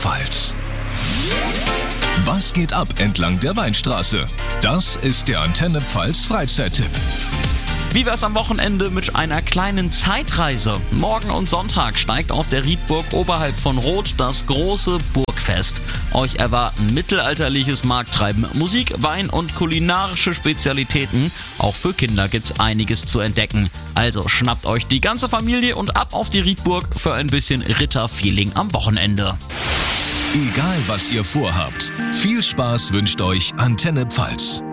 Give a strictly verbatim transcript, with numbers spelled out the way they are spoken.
Pfalz. Was geht ab entlang der Weinstraße? Das ist der Antenne Pfalz Freizeittipp. Wie wär's am Wochenende mit einer kleinen Zeitreise? Morgen und Sonntag steigt auf der Riedburg oberhalb von Roth das große Burgfest. Euch erwarten mittelalterliches Markttreiben, Musik, Wein und kulinarische Spezialitäten. Auch für Kinder gibt's einiges zu entdecken. Also schnappt euch die ganze Familie und ab auf die Riedburg für ein bisschen Ritterfeeling am Wochenende. Egal was ihr vorhabt, viel Spaß wünscht euch Antenne Pfalz.